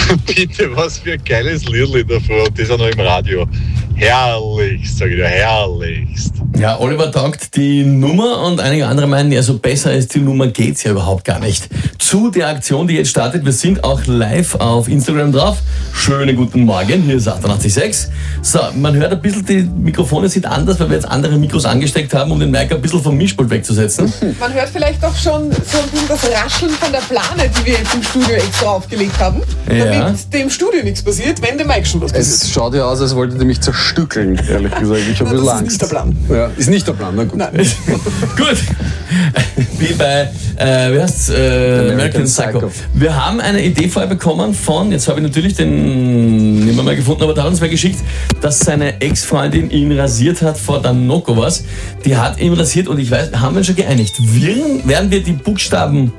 Bitte, was für ein geiles Liedl in der Früh. Und das auch noch im Radio. Herrlich, sag ich dir, herrlichst. Ja, Oliver dankt die Nummer und einige andere meinen, ja, so besser als die Nummer geht's ja überhaupt gar nicht. Zu der Aktion, die jetzt startet, wir sind auch live auf Instagram drauf. Schönen guten Morgen, hier ist 88.6. So, man hört ein bisschen, die Mikrofone sind anders, weil wir jetzt andere Mikros angesteckt haben, um den Mic ein bisschen vom Mischpult wegzusetzen. Man hört vielleicht auch schon so ein bisschen das Rascheln von der Plane, die wir jetzt im Studio extra aufgelegt haben, damit dem Studio nichts passiert, wenn dem Mic schon was passiert. Es schaut ja aus, als wolltet ihr mich zerstückeln, ehrlich gesagt. Ich habe ein bisschen Angst. Das ist nicht der Plan. Ja, ist nicht der Plan, na gut. Nein. Gut, wie bei, wie heißt's? American Psycho. Wir haben eine Idee vorher bekommen von, jetzt habe ich natürlich den nicht mehr gefunden, aber da hat uns wer geschickt, dass seine Ex-Freundin ihn rasiert hat vor der Noko was. Die hat ihn rasiert und ich weiß, haben wir schon geeinigt. Werden wir die Buchstaben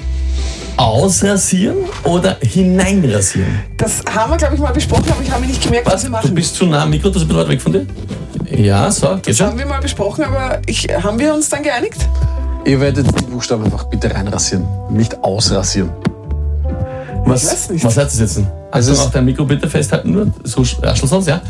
ausrasieren oder hineinrasieren? Das haben wir, glaube ich, mal besprochen, aber ich habe mir nicht gemerkt, was wir machen. Du bist zu nah am Mikro, das ist ein bisschen weit weg von dir? Ja, so, geht Das schon. haben wir mal besprochen, aber haben wir uns dann geeinigt? Ihr werdet die Buchstaben einfach bitte reinrasieren, nicht ausrasieren. Ich weiß nicht. Was heißt das jetzt denn? Also Also auch dein Mikro bitte festhalten, nur so rascheln sonst, ja?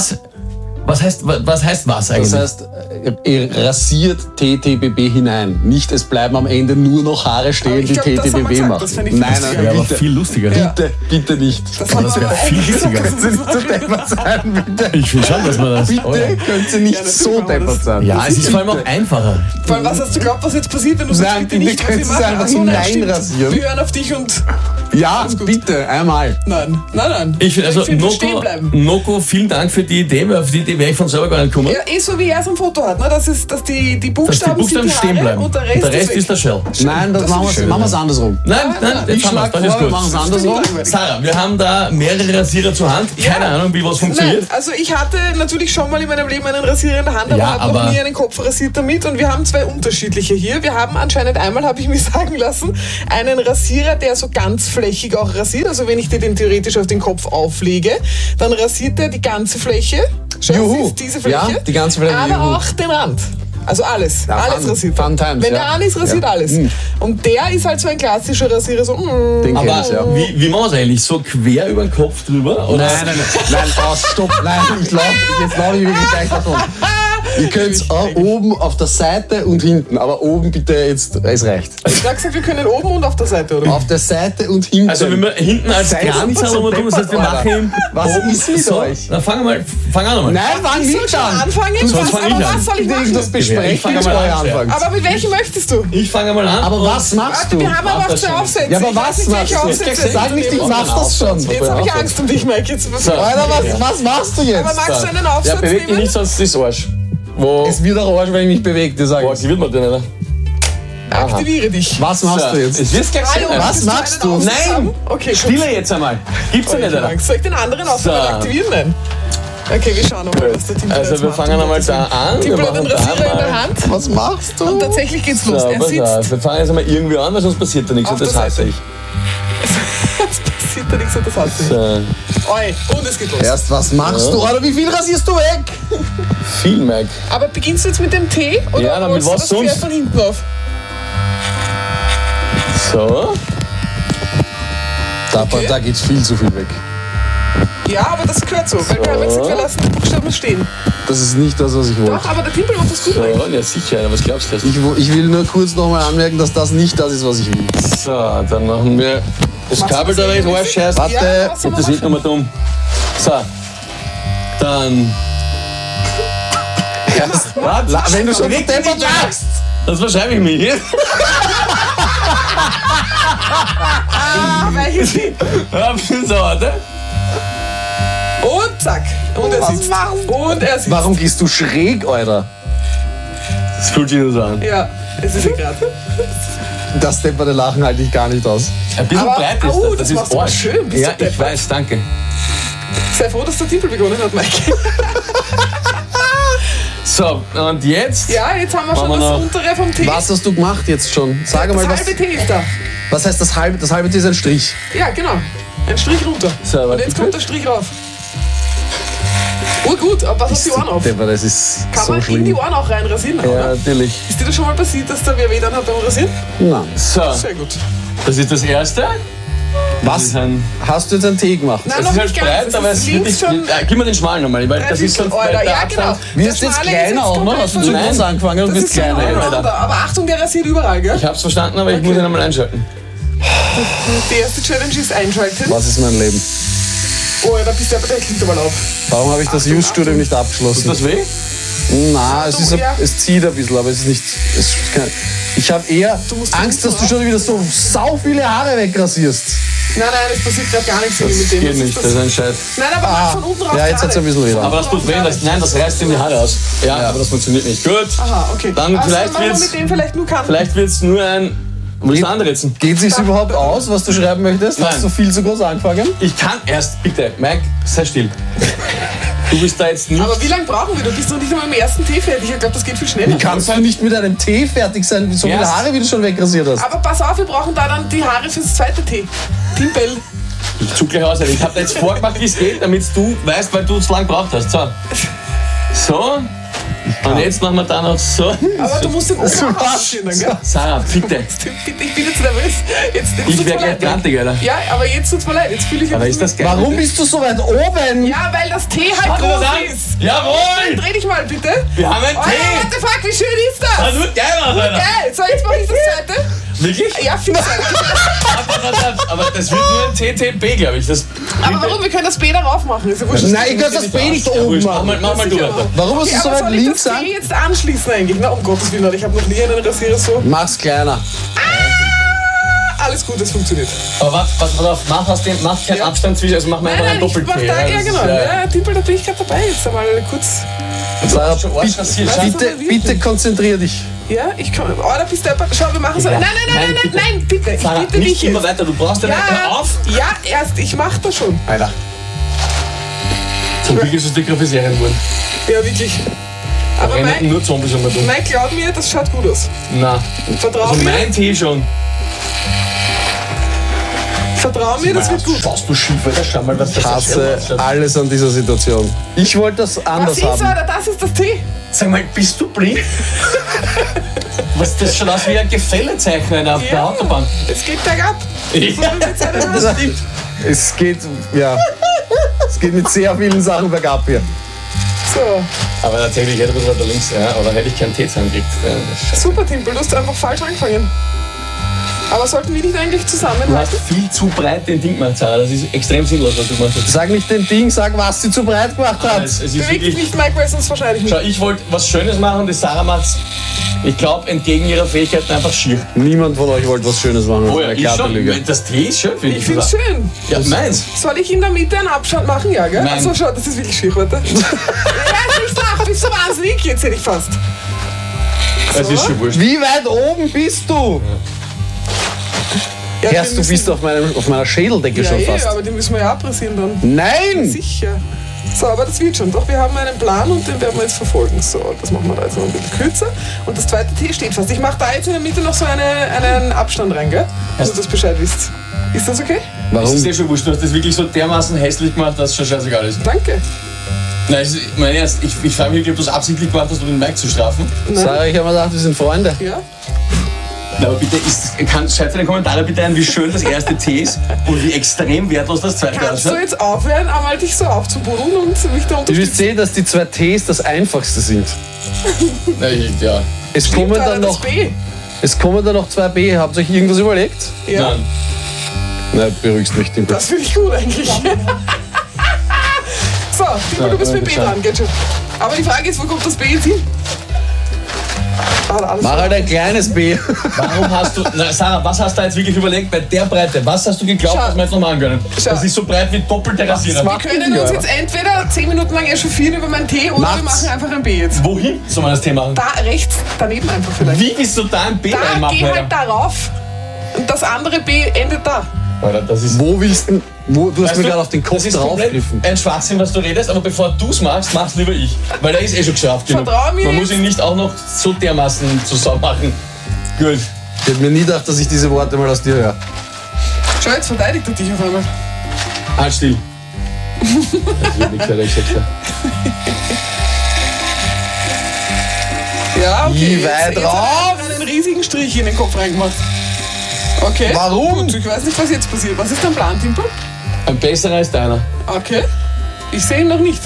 Was heißt was eigentlich? Das heißt, ihr rasiert TTBB hinein. Nicht, es bleiben am Ende nur noch Haare stehen, Aber ich die glaub, das haben wir TTBB gesagt, machen. das fänd ich Nein, lustiger. nein, ja, aber bitte. viel lustiger. Bitte nicht. Das haben wir wäre aber viel eigentlich witziger. gesagt, das ist Zu deppert sein, bitte. Ich finde schon, dass man das... Bitte Oh, ja. könnt ihr nicht Ja, natürlich so machen wir das. deppert sein. Ja, es ist vor allem auch einfacher. Vor allem, was hast du geglaubt, was jetzt passiert, wenn du sagst, Nein, bitte nicht, bitte was wir könntest du machen? einfach Ach so, nein, stimmt. hineinrasieren. Wir hören auf dich und... Ja, Alles gut. bitte, einmal. Nein. Ich finde, also find, stehen bleiben. Noko, vielen Dank für die Idee, weil auf die Idee wäre ich von selber gar nicht gekommen. Ja, so wie er es am Foto hat, ne? Dass die Dass die Buchstaben, Buchstaben sind die stehen Haare bleiben. und der Rest, ist der Shell. Nein, das machen wir es andersrum. Nein, Ich jetzt haben wir's, schlage das ist vor, wir gut. machen es andersrum. Sarah, wir haben da mehrere Rasierer zur Hand. Keine Ahnung, wie was funktioniert. Nein, also ich hatte natürlich schon mal in meinem Leben einen Rasierer in der Hand, aber Ja, habe noch aber- nie einen Kopf rasiert damit. Und wir haben zwei unterschiedliche hier. Wir haben anscheinend einmal, habe ich mir sagen lassen, einen Rasierer, der so ganz flächig auch rasiert. Also wenn ich dir den theoretisch auf den Kopf auflege, dann rasiert er die ganze Fläche. Schau, Juhu. siehst du diese Fläche? Ja, die ganze Fläche, Aber juhu. auch den Rand. Also alles. Ja, alles fun- rasiert. fun times, Wenn ja. der an ist, rasiert Ja. alles. Und der ist halt so ein klassischer Rasierer, so. Den kenn Aber ich, ja. wie machen wir es eigentlich? So quer über den Kopf drüber? Oder? Nein, stopp, nein, jetzt laufe ich wirklich gleich davon. Ihr könnt oben auf der Seite und hinten, aber oben bitte jetzt, es reicht. Ich habe gesagt, wir können oben und auf der Seite, oder? Auf der Seite und hinten. Also wenn wir hinten als Seid Kranz ihr so haben, das heißt, wir deppert, machen ihn Was oben ist mit so. euch? Dann fang an einmal. Nein, fang Ich soll nicht schon an. anfangen? Sonst fang ich aber an. was soll ich machen? Das Ich besprechen, fang bevor mal ihr an, ja. anfangt. Aber mit welchem möchtest du? Ich fange mal an. Aber was machst du? Wir haben aber auch das zwei schon. Aufsätze. Ja, aber Ich weiß was nicht, welche machst du? Aufsätze Sag nicht, ich nehmen. mach das schon. Jetzt habe ich Angst um dich, Mike. Jetzt, Alter, was machst du jetzt? aber magst du einen Ja, Aufsatz beweg dich nehmen? nicht, sonst ist Arsch. Wo? Es wird auch Arsch, wenn ich mich bewege, dir sag Boah, ich. sie wird man denn, oder? Aktiviere dich. Was machst du jetzt? Es wird gleich sein. Hallo, Was möchtest machst einen du? Aufsatz Nein. haben? Okay, gut. Stille jetzt einmal. Gibt's ja nicht, oder? Soll ich den anderen Aufsatz So. aktivieren? Nein. Okay, wir schauen mal, was der Timpel Also jetzt wir macht. fangen einmal da an. Wir Timpel hat den machen da Rasierer in der mal. Hand. Was machst du? Und tatsächlich geht's los. So, Er pass sitzt. auf. Wir fangen jetzt einmal irgendwie an, weil sonst passiert da nichts. Auf Und das der hasse Seite. ich. Es passiert da nichts und das hat sie. So. Oi, und es geht los. Erst was machst du? Oder wie viel rasierst du weg? Viel, Mike. Aber beginnst du jetzt mit dem T oder Ja, damit rollst du was das sonst? Pferd von hinten auf? So. Da geht's viel zu viel weg. Ja, aber das gehört so, weil wir haben jetzt gesagt, wir lassen die Buchstaben stehen. Das ist nicht das, was ich wollte. Doch, aber der Timpel macht das gut. So, Mike. ja sicher. Was glaubst du jetzt? Ich will nur kurz nochmal anmerken, dass das nicht das ist, was ich will. So, dann machen wir das Machst du Kabel das da recht regelmäßig? Arsch. Warte. Ja, was soll man Das wird machen? nochmal dumm. So. Dann. Warte, Wenn du schon nicht deppert lachst! das verschreibe ich mir hier. Welches T? So, warte. Und zack. Und er sitzt. Und er sitzt. Warum gehst du schräg, Alter? Das fühlt sich nur so an. Ja, es ist ja gerade. Das depperte Lachen halte ich gar nicht aus. Ein bisschen Aber- breit ist au, das. das ist machst du aber Arsch. schön, bist Ja, du ich deppert. weiß, danke. Sei froh, dass der Timpel begonnen hat, Mike. So, und jetzt? Ja, jetzt haben wir schon Machen wir das noch. untere vom T. Was hast du gemacht jetzt schon? Sag Das mal, halbe T ist da. was heißt das halbe? Das halbe T ist ein Strich. Ja, genau. Ein Strich runter. So, Und warte jetzt kommt der kurz. Strich rauf. Oh gut, aber was hast du die Ohren auf? Deppert, das ist Kann so man in die schlimm. Ohren auch reinrasieren? Ja, Oder? natürlich. Ist dir das schon mal passiert, dass da wer weh dann hat beim Rasieren? Nein. So, Sehr gut. das ist das Erste. Was? Hast du jetzt einen Tee gemacht? Nein, Es noch ist halt nicht ganz. breit, aber es ist links wirklich... schon. Gib mir den schmalen nochmal, weil das ist sonst Alter, weiter ja, Abstand. genau. Wie Der ist jetzt Schmale kleiner jetzt auch noch? komplett Hast du zu verschwunden. groß angefangen und Das bist ist so kleiner? nebeneinander. Aber Achtung, der rasiert überall, gell? Ich hab's verstanden, aber ich muss ihn nochmal einschalten. Die erste Challenge ist einschalten. Was ist mein Leben? Oh ja, da bist du aber der klingt aber laut. Warum habe ich das Achtung, Just-Studium nicht Tut abgeschlossen? das weh? Na, es, ist, ja. es zieht ein bisschen, aber es ist nicht. Ich habe eher musst Angst, du dass du schon wieder so sau viele Haare wegrasierst. Nein, es passiert gerade gar nichts mit dem. Geht Was nicht, ist das ist ein Scheiß. Nein, aber mach von unten raus. Ja, jetzt hat es ein bisschen wieder. Aber das tut weh, das reißt ihm die Haare aus. Ja, aber das funktioniert nicht. Gut. Aha, okay. Dann also, vielleicht machen wir wird's- mit dem vielleicht nur Kanten. Vielleicht wird's nur ein... Willst du anritzen? Geht sich's überhaupt aus, was du schreiben möchtest? Nein. Hast du viel zu groß angefangen? Ich kann erst, bitte, Mike, sei still. Du bist da jetzt nicht... Aber wie lange brauchen wir? Du bist noch nicht einmal im ersten Tee fertig. Ich glaube, das geht viel schneller. Wie kannst du nicht mit einem Tee fertig sein, wie so viele Erst- Haare, wie du schon wegrasiert hast? Aber pass auf, wir brauchen da dann die Haare fürs zweite Tee. Timpel. Ich zug gleich aus. Ich habe jetzt vorgemacht, wie es geht, damit du weißt, weil du es lang gebraucht hast. So. So. Und jetzt machen wir da noch so. Aber du musst den oben ausziehen, dann, gell? Sarah, bitte. Bitte, ich bin jetzt nervös. Jetzt Ich tut's werde mir gleich leid. grantig, Alter. Ja, aber jetzt tut's mir leid. Jetzt fühle ich Aber ein ist das geil? Warum bist du so weit oben? Ja, weil das Tee halt Schau dir das groß an. ist. Jawohl! Dreh dich mal, bitte. Wir haben einen Oh, ja, Tee! what the fuck, wie schön ist das? Das wird geil aus, Alter. Geil. So, jetzt mache ich das zweite. Wirklich? Ja, fix. Aber das wird nur ein TTB, glaube ich. Das Aber warum? Wir können das B darauf machen. Ist ja wurscht. Nein, ich kann das B nicht oben Mach machen. mal du, Alter. Warum hast du so aber weit soll ich links das an? T jetzt anschließen eigentlich? Na, um Gottes Willen, ich habe noch nie einen Rasierer so. Mach's kleiner. Alles gut, das funktioniert. Aber pass auf, mach keinen Abstand zwischen, also mach mal einfach einen ich mach Doppel-T. da, ja genau. Ja, Timpel, da bin ich gerade dabei. Jetzt einmal kurz. Sarah, schon Arsch rasiert, Was? schau. bitte konzentrier dich. Ja, ich komme. Oh, da bist du. Schau, wir machen so. Ja. Nein, bitte. Sarah, Ich bitte dich nicht immer jetzt. weiter, du brauchst den Ja, auf. ja, erst. Ich mach das schon. Alter. Zum Glück ist es die Graffiserin geworden. Ja, wirklich. Aber Rennen Mike, nur Zombies um mich rum. Mike, glaub mir, das schaut gut aus. Na, Vertrau also mir. mein Tee schon. Vertrau mir, das wird gut. Schaust du schief, Alter, schau mal, was das Hasse alles an dieser Situation. Ich wollte das Was anders ist, haben. Alter? Das ist das Tee. Sag mal, bist du blind? Was, das schaut aus wie ein Gefällezeichen auf der Autobahn. Es geht bergab. Ja, das stimmt. Es geht, ja. Es geht mit sehr vielen Sachen bergab hier. So, Aber tatsächlich hätte ich weiter links, ja, oder hätte ich keinen Tee zusammengekriegt. Ja, das ist scheiße. super, Timpel. Du hast einfach falsch angefangen. Aber sollten wir nicht eigentlich Du hast zusammenhalten? viel zu breit den Ding gemacht, Sarah. Das ist extrem sinnlos, was du gemacht hast. Sag nicht den Ding, sag, was sie zu breit gemacht hat. Es ist Beweg dich wirklich, nicht, Mike, weil sonst wahrscheinlich nicht. schau, ich wollte was Schönes machen, die Sarah macht's, ich glaube, entgegen ihrer Fähigkeiten einfach schier. Niemand von euch wollte was Schönes machen. Oh ja, Eine ich glatte schon. Lüge. Das Tee ist schön, finde Ich find's schön. Ja, meins. Soll ich in der Mitte einen Abstand machen? Ja, gell? Nein. Achso, schau, das ist wirklich schier, warte. Ja, nicht lach, bist du wahnsinnig? Jetzt hätte ich fast. Es ist schon wurscht. Wie weit oben bist du? Ja, Erst, den du müssen- bist auf meiner Schedeldecke ja, schon fast. aber den müssen wir ja abrasieren dann. Nein! Sicher. So, aber das wird schon. Doch, wir haben einen Plan und den werden wir jetzt verfolgen. So, das machen wir da jetzt noch ein bisschen kürzer. Und das zweite T steht fast. Ich mache da jetzt in der Mitte noch so einen Abstand rein, gell? Dass ihr das Bescheid wisst. Ist das okay? Es ist Warum? schon wurscht, du hast das wirklich so dermaßen hässlich gemacht, dass es schon scheißegal ist. Danke. Nein, ich meine ernst, ich frage mich, ob du es absichtlich gemacht hast, um den Mike zu strafen. Sarah, ich habe mir gedacht, wir sind Freunde. Ja? Na, aber bitte, schreibt in die Kommentare bitte ein, wie schön das erste T ist und wie extrem wertlos das zweite Kannst du ausschaut. jetzt aufhören, einmal dich so aufzubuddeln und mich da Du wirst unterstützen? sehen, dass die zwei Ts das einfachste sind. Ja. Es kommen Alter, dann das noch, B. es kommen dann noch zwei B. Habt ihr euch irgendwas überlegt? Ja, Nein. Nein, beruhigst mich, Timpel. das finde ich gut eigentlich. So, Timo, du bist mit B dran, geht schon. Aber die Frage ist, wo kommt das B jetzt hin? Alles Mach halt ein kleines B. Warum hast du, na, Sarah, was hast du jetzt wirklich überlegt bei der Breite? Was hast du geglaubt, Schau. dass wir jetzt noch machen können? Schau. Das ist so breit wie doppelte Rasierer. Wir können uns jetzt entweder 10 Minuten lang echauffieren über meinen Tee oder wir Macht's. machen einfach ein B jetzt. Wohin soll man das Thema machen? Da rechts, daneben einfach vielleicht. Wie willst du da ein B Da, reinmachen? geh Alter? halt darauf und das andere B endet da. Alter, das ist... Wo willst du? Du hast Weißt mir du, gerade auf den Kopf das ist komplett draufgegriffen. ein Schwachsinn, was du redest, aber bevor du es machst, mach's lieber ich. Weil er ist eh schon geschafft genug. Vertrau mir Man muss jetzt. ihn nicht auch noch so dermaßen zusammen machen. Gut. Ich hätte mir nie gedacht, dass ich diese Worte mal aus dir höre. Schau, jetzt verteidigt er dich auf einmal. Halt still. Das wird nichts, Alter, ich sag's dir. Ja, okay. Wie jetzt- weit jetzt rauf? hat er einen riesigen Strich in den Kopf reingemacht. Okay. Warum? Gut, ich weiß nicht, was jetzt passiert. Was ist dein Plan, Timpel? Ein besserer als deiner. Okay. Ich sehe ihn noch nicht.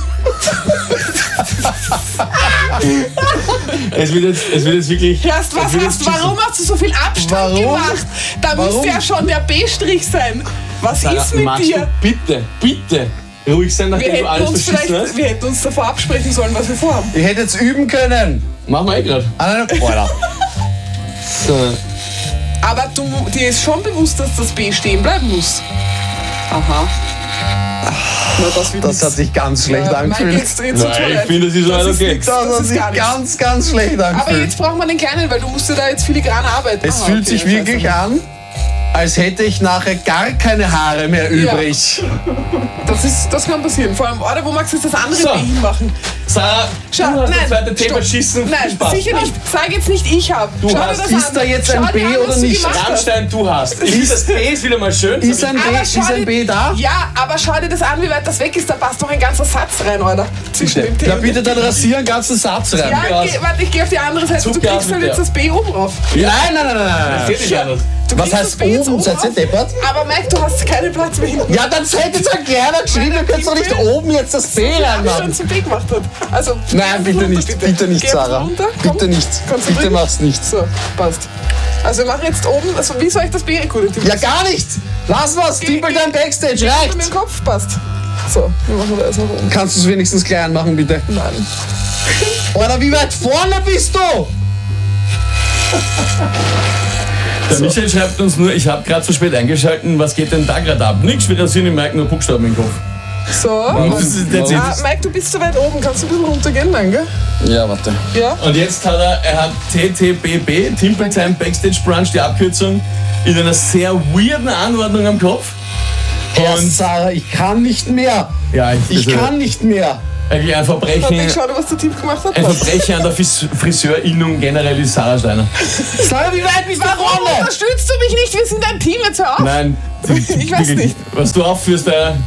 Es wird jetzt wirklich... Warum hast du so viel Abstand gemacht? Da müsste ja schon der B-Strich sein. Was ist mit dir? Bitte ruhig sein, nachdem du alles verschissen hast. Wir hätten uns davor absprechen sollen, was wir vorhaben. Ihr hättet es üben können. Machen wir gerade. Alter. So. Aber dir ist schon bewusst, dass das B stehen bleiben muss. Aha. Na, das hat sich ganz schlecht angefühlt. Ich finde, das ist alles okay. Das hat sich ganz, ganz schlecht angefühlt. Aber jetzt braucht man den Kleinen, weil du musst ja da jetzt filigran arbeiten. Es fühlt sich wirklich an, als hätte ich nachher gar keine Haare mehr übrig. Das kann passieren. Vor allem, oder wo magst du jetzt das andere B hinmachen? Sarah, du hast das zweite Thema Schießen. Nein, Spaß. sicher nicht. Sag jetzt nicht, ich hab. Ist da jetzt ein B oder nicht? Rammstein, du hast. Das B ist wieder mal schön. Ist ein B da? Ja, aber schau dir das an, wie weit das weg ist. Da passt doch ein ganzer Satz rein, oder? Zwischen dem T. Ja, bitte dann rasieren einen ganzen Satz rein. Ja, warte, ich gehe auf die andere Seite. Du kriegst halt jetzt das B oben drauf. Nein. Was heißt oben? Seid ihr deppert? Aber Mike, du hast keinen Platz mehr hinten. Ja, dann hätte jetzt ein kleiner geschrieben, du könntest doch nicht oben jetzt das B reinmachen. Schon zum B gemacht hat. Also, nein, bitte nicht, bitte nicht, Sarah. Bitte nicht. Bitte mach's nicht. So, passt. Also wir machen jetzt oben, also wie soll ich das B rekurrieren? Ja, gar nicht. Lass was, Timpel dein Backstage, reicht. Mit dem Kopf, passt. So, wir machen da erst nach oben. Kannst du es wenigstens klein machen, bitte? Nein. Oder wie weit vorne bist du? Der Michael schreibt uns nur, ich habe gerade zu spät eingeschalten, was geht denn da gerade ab? Nichts, wir rasieren im Mike nur Buchstaben im Kopf. So, Mike, du bist so weit oben, kannst du ein bisschen runtergehen, danke? Ja, warte. Ja. Und jetzt hat er hat TTBB, Timple Time Backstage Brunch, die Abkürzung, in einer sehr weirden Anordnung am Kopf. Und Sarah, ich kann nicht mehr. Ja, ich kann nicht mehr. Eigentlich ein Verbrechen. Ich schau dir, was der Typ gemacht hat. Ein Verbrechen an der Friseurinnung generell ist Sarah Steiner. Sarah, wie weit bist du Warum vorne? unterstützt du mich nicht? Wir sind ein Team, jetzt hör auf. Nein, Ich weiß nicht. Was du aufführst,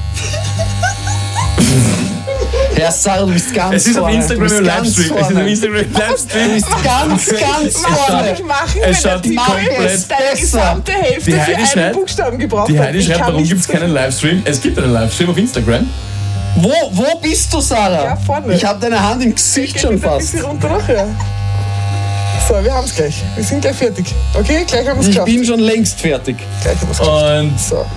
Ja, Sarah, du bist ganz es ist vorne. auf Instagram im Livestream. Es ist auf Instagram im Livestream. Du bist ganz Was vorne. soll ich machen, Es wenn schaut der Typ komplett deine gesamte Hälfte Die für Heidi einen schreibt- Buchstaben gebraucht Die hat? Heidi Ich schreibt, kann warum nichts gibt es keinen Livestream? Es gibt einen Livestream auf Instagram. Wo bist du, Sarah? Ja, vorne. Ich habe deine Hand im Gesicht schon Ein fast. bisschen runter noch, ja. So, wir haben es gleich. Wir sind gleich fertig. Okay, gleich haben wir es Ich geschafft. bin schon längst fertig. Gleich haben wir es geschafft. Und So,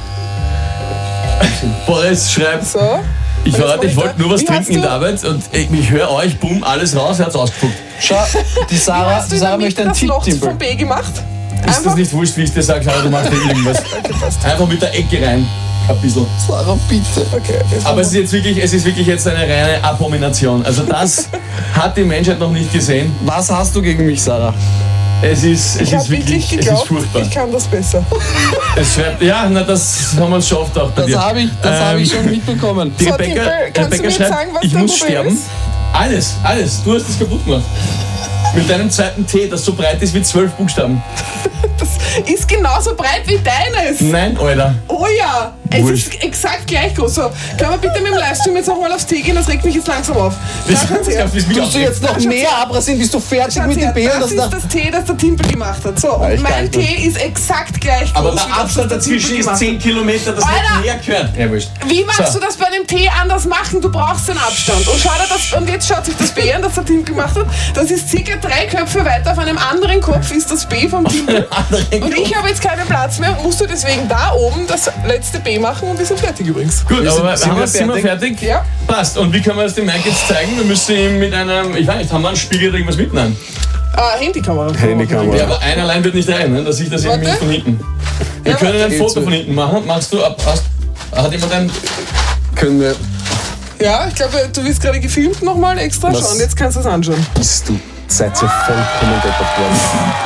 Boris schreibt, so. ich wollte nur was Wie trinken hast in du- der Arbeit und ich höre euch, bumm, alles raus, er hat's ausgespuckt. Schau, die Sarah, Hast du in der Mitte möchte einen das Tipp, Loch Timpel. vom B gemacht? Ist das nicht wurscht, wie ich dir sage, Sarah, du machst nicht irgendwas. Einfach mit der Ecke rein. Ein bisschen. Sarah, bitte. Okay, jetzt Aber es ist wirklich jetzt eine reine Abomination. Also das hat die Menschheit noch nicht gesehen. Was hast du gegen mich, Sarah? Es ist ich habe wirklich es ist geglaubt, furchtbar. ich kann das besser. Es schreibt, ja, na, das haben wir uns schon oft auch bei Das dir. habe ich schon mitbekommen. Die So, Rebecca, Timpel, kannst du Rebecca mir schreibt, sagen, was ich dein muss Problem sterben. ist? Alles. Du hast das kaputt gemacht. Mit deinem zweiten T, das so breit ist wie 12 Buchstaben. Das ist genauso breit wie deines. Nein, Alter. Oh ja, es Wurscht. ist exakt gleich groß. So, können wir bitte mit dem Livestream jetzt nochmal aufs T gehen? Das regt mich jetzt langsam auf. Tust du jetzt noch mehr abrasieren, bist du fertig mit dem B? Das ist das T, das der Timpel gemacht hat. So, und ich kann mein nicht T ist exakt gleich groß. Aber wie der das, Abstand was der dazwischen Timpel ist gemacht 10 Kilometer, das Alter! hätte mehr gehört. Ja, wurscht. hat. Wie magst So. du das bei dem T anders machen? Du brauchst den Abstand. Und schau dir das, und jetzt schaut sich das B an, das der Timpel gemacht hat. Das ist circa 3 Köpfe weiter. Auf einem anderen Kopf ist das B vom Timpel. Und ich habe jetzt keinen Platz mehr und musst du deswegen da oben das letzte B machen und wir sind fertig übrigens. Gut, aber sind sind wir fertig? Ja. Passt. Und wie können wir das dem Mike jetzt zeigen? Wir müssen ihm mit einem, ich weiß nicht, haben wir einen Spiegel oder irgendwas mit? Nein. Handykamera. Ja, aber einer allein wird nicht rein, ne? Da sieht das irgendwie Warte. von hinten. Wir Ja, können ein warte. Foto von hinten machen. Machst du ab? Hat jemand ein... Können wir. Ja, ich glaube, du wirst gerade gefilmt nochmal extra. Was? Schau, und jetzt kannst du es anschauen. Bist du? Seid ihr vollkommen deppert worden.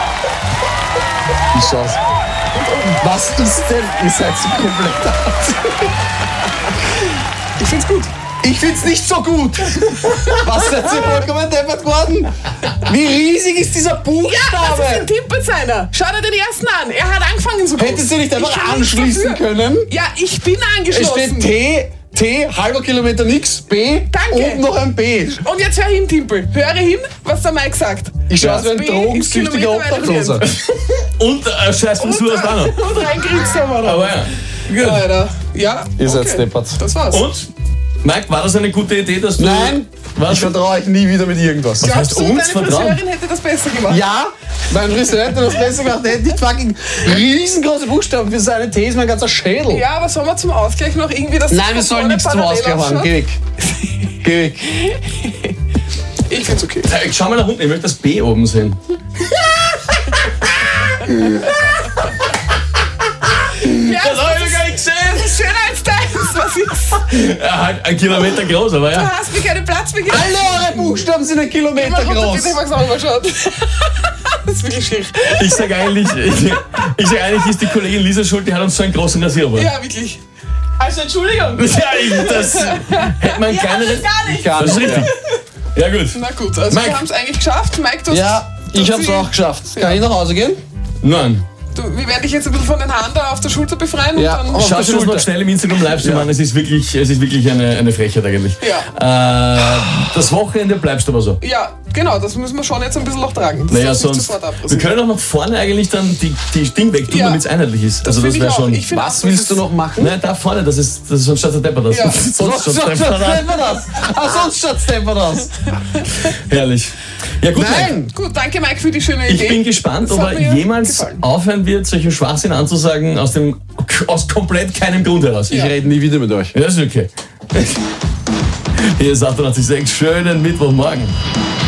Ich schau's. Was ist denn? Ihr seid so komplett aus. Ich find's gut. Ich find's nicht so gut. Was seid ihr vollkommen deppert worden? Wie riesig ist dieser Ja, das ist Buchstabe? ein Timpel seiner. Schau dir den ersten an. Er hat angefangen so groß. Hättest du nicht Ich einfach kann nichts anschließen dafür. können? Ja, ich bin Es angeschlossen. steht T, T, halber Kilometer nix, B, Danke. oben noch ein B. Und jetzt hör hin, Timpel. Höre hin, was der Mike sagt. Ich schaue aus wie ein B drogensüchtiger ist Kilometer Obdachloser. Und scheiß Frisur hast du auch noch. Und reingriebst du mal. Aber ja, gut. Alter. Ja, Ihr seid okay. deppert. Das war's. Und? Mike, war das eine gute Idee, dass du... Nein, Was? ich vertraue euch nie wieder mit irgendwas. Glaubst du, uns deine vertrauen? Friseurin hätte das besser gemacht? Ja, mein Friseur hätte das besser gemacht. Der hätte nicht fucking riesengroße Buchstaben für seine T, ist mein ganzer Schädel. Ja, aber sollen wir zum Ausgleich noch irgendwie das... Nein, wir sollen nichts zum Ausgleich machen. Geh weg. Geh weg. Ich find's okay. Ich schau mal nach unten, ich möchte das B oben sehen. Ja, Das habe ich noch gar nicht gesehen. das ist schöner als deins. Was ist? Ja, halt 1 Kilometer groß, aber Du ja. hast mir keinen Platz mehr gegeben. Alle eure Buchstaben sind ein Kilometer groß. Bitte, ich mag's auch mal schauen. Das ist wirklich schier. Ich sag eigentlich, ist die Kollegin Lisa schuld, die hat uns so einen großen Rasierer. Ja, wirklich. Also, Entschuldigung. Ja, das hätte man kleineren... gar nicht. Gar Das ist nicht, richtig. Ja gut. Na gut, also Mike. wir haben es eigentlich geschafft. Mike, du hast... Ja, ich hab's auch geschafft. Kann ich nach Hause gehen? Nein. Wir werden dich jetzt ein bisschen von den Haaren da auf der Schulter befreien Ja, und dann... auf der Schaust du das Schulter. noch schnell im Instagram Livestream an? Es ist wirklich eine Frechheit eigentlich. Das Wochenende bleibst du aber so. Ja, genau, das müssen wir schon jetzt ein bisschen noch tragen. Das Naja, darf nicht sonst. sofort Wir abrissen. können auch nach vorne eigentlich dann die Ding wegtun, Ja. damit es einheitlich ist. Also Find das ich wäre auch. schon. Ich find Was auch, willst du das noch machen? Nein, da vorne, das ist sonst statt der Depper das. Ja. Sonst Sonst statt der Depper das. Sonst schaut's deppert aus. Herrlich. Ja gut, Mike. Nein! Gut, danke Mike für die schöne Ich Idee. bin gespannt, Das ob hat er mir jemals gefallen. aufhören wird, solchen Schwachsinn anzusagen aus komplett keinem Grund heraus. Ich rede nie wieder mit euch. Ja, das ist okay. Hier ist 88.6. Schönen Mittwochmorgen.